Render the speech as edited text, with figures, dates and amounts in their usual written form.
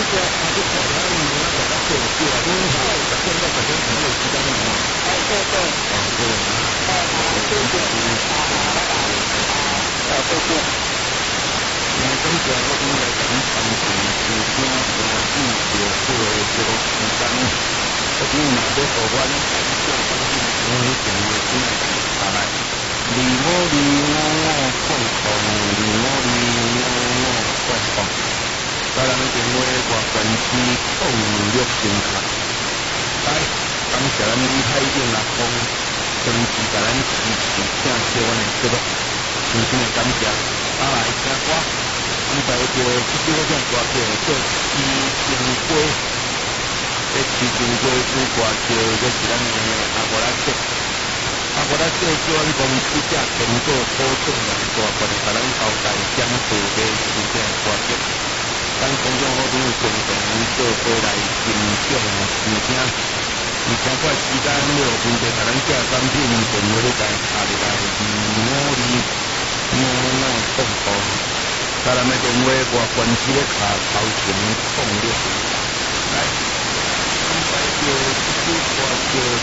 对，啊，就可能你那个较对对啊，因为他十点到十点可能有时间的嘛。 哎，对对。 啊，对啊。 哎，好，谢谢。好好，拜拜。好，再见。 感谢我今日甲你参详收听关注着这个节目时间，我今日嘛要互阮感谢关注成为电话进来打来2525空空2525空空，甲咱的电话外关机26先卡。来，感谢咱李海英阿公长期甲咱支持正小阮的节目，真心的感谢。打来听歌。安排着这首歌叫做《七星花》，这七星花主歌叫就是咱的阿伯拉姐，阿伯拉姐叫咱公司只经过保证人大份，甲咱交代检查的时间歌曲，咱公众好朋友共同做回来欣赏试听，而且快时间了，分别甲咱这产品电话咧来下入来2525甲咱的电话外关机咧卡头前控6，来，安排着这首歌叫。